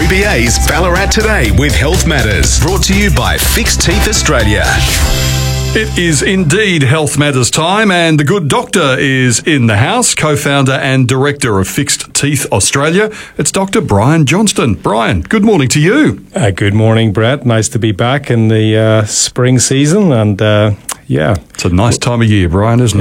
2BA's Ballarat Today with Health Matters, brought to you by Fixed Teeth Australia. It is indeed Health Matters time, and the good doctor is in the house, co-founder and director of Fixed Teeth Australia. It's Dr. Brian Johnston. Brian, good morning to you. Good morning, Brett. Nice to be back in the spring season, and It's a nice time of year, Brian, isn't it?